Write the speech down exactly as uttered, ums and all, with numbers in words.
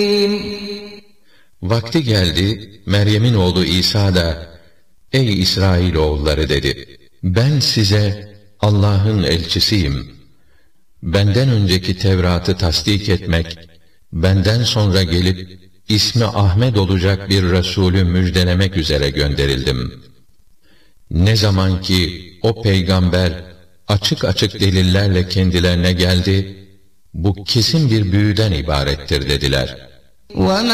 Vakti geldi, Meryem'in oğlu İsa da, ey İsrailoğulları dedi, ben size Allah'ın elçisiyim. Benden önceki Tevrat'ı tasdik etmek, benden sonra gelip ismi Ahmed olacak bir Resulü müjdelemek üzere gönderildim. Ne zaman ki o peygamber açık açık delillerle kendilerine geldi, bu kesin bir büyüden ibarettir dediler.